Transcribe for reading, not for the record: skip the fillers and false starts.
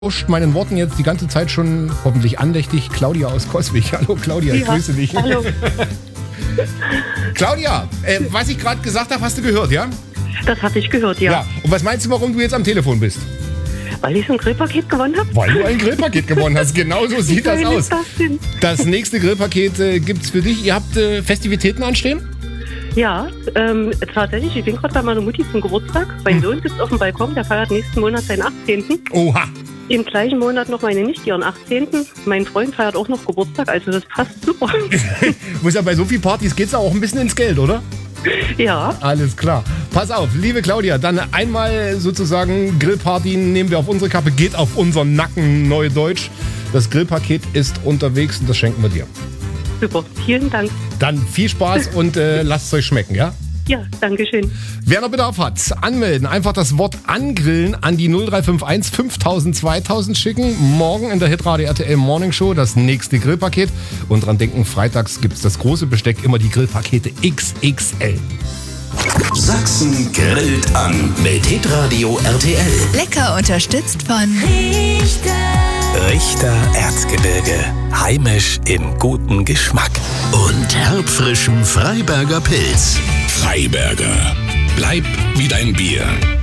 Meinen Worten jetzt die ganze Zeit schon hoffentlich andächtig Claudia aus Coswig. Hallo Claudia, ich grüße dich. Hallo. Claudia, was ich gerade gesagt habe, hast du gehört, ja? Das hatte ich gehört, ja. Und was meinst du, warum du jetzt am Telefon bist? Weil ich so ein Grillpaket gewonnen habe. Weil du ein Grillpaket gewonnen hast, genau so sieht das aus. Das nächste Grillpaket gibt's für dich. Ihr habt Festivitäten anstehen? Ja, tatsächlich. Ich bin gerade bei meiner Mutti zum Geburtstag. Mein Sohn sitzt auf dem Balkon, der feiert nächsten Monat seinen 18. Oha. Im gleichen Monat noch meine Nichte, ihren 18. Mein Freund feiert auch noch Geburtstag, also das passt super. Muss ja bei so vielen Partys geht's auch ein bisschen ins Geld, oder? Ja. Alles klar. Pass auf, liebe Claudia, dann einmal sozusagen Grillparty nehmen wir auf unsere Kappe, geht auf unseren Nacken, Neudeutsch. Das Grillpaket ist unterwegs und das schenken wir dir. Super, vielen Dank. Dann viel Spaß und lasst es euch schmecken, ja? Ja, danke schön. Wer noch Bedarf hat, anmelden. Einfach das Wort angrillen an die 0351 5000 2000 schicken. Morgen in der Hitradio RTL Morning Show das nächste Grillpaket. Und dran denken, freitags gibt es das große Besteck, immer die Grillpakete XXL. Sachsen grillt an mit Hitradio RTL. Lecker unterstützt von Richter Erzgebirge. Heimisch im guten Geschmack. Und herbfrischem Freiberger Pilz. Freiberger. Bleib wie dein Bier.